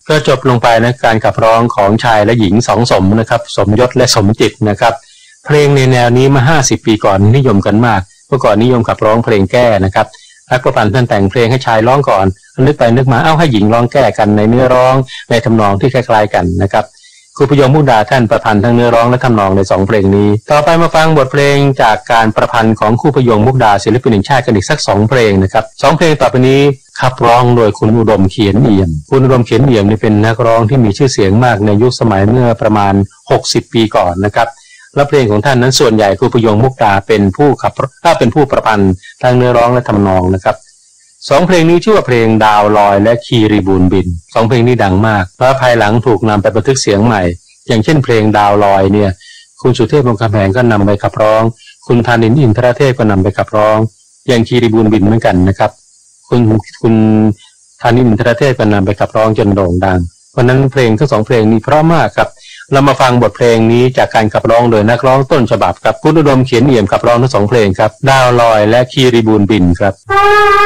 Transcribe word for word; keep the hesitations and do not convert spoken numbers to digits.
ก็จบลงไปนะการขับร้องของชายและหญิงสองสมนะครับสมยศและสมจิตนะครับเพลงในแนวนี้มาห้าสิบปีก่อนนิยมกันมากเมื่อก่อนนิยมขับร้องเพลงแก้นะครับนักประพันธ์ท่านแต่งเพลงให้ชายร้องก่อนนึกไปนึกมาเอ้าให้หญิงร้องแก้กันในเนื้อร้องในทำนองที่คล้ายๆกันนะครับครูพยงมุกดาท่านประพันธ์ทั้งเนื้อร้องและทำนองในสองเพลงนี้ต่อไปมาฟังบทเพลงจากการประพันธ์ของครูพยงมุกดาศิลปินแห่งชาติกันอีกสักสองเพลงนะครับสองเพลงต่อไปนี้ขับร้องโดยคุณอุดมเขียนเอี่ยมคุณอุดมเขียนเอี่ยมนี่เป็นนักร้องที่มีชื่อเสียงมากในยุคสมัยเมื่อประมาณหกสิบปีก่อนนะครับและเพลงของท่านนั้นส่วนใหญ่ครูพยงมุกดาเป็นผู้ขับถ้าเป็นผู้ประพันธ์ทั้งเนื้อร้องและทำนองนะครับสองเพลงนี้ชื่อว่าเพลงดาวลอยและคีรีบูนบินสองเพลงนี้ดังมากเพราะภายหลังถูกนำไปบันทึกเสียงใหม่อย่างเช่นเพลงดาวลอยเนี่ยคุณสุเทพวงศ์คำแหงก็นำไปขับร้องคุณธานินทร์อินทรเทพก็นำไปขับร้องอย่างคีรีบูนบินเหมือนกันนะครับคุณคุณธานินทร์อินทรเทพก็นำไปขับร้องจนโด่งดังเพราะนั้นเพลงทั้งสองเพลงนี้เพราะมากครับเรามาฟังบทเพลงนี้จากการขับร้องโดยนักร้องต้นฉบับครับคุณอุดมเขียนเอี่ยมขับร้องทั้งสองเพลงครับดาวลอยและคีรีบูนบินครับ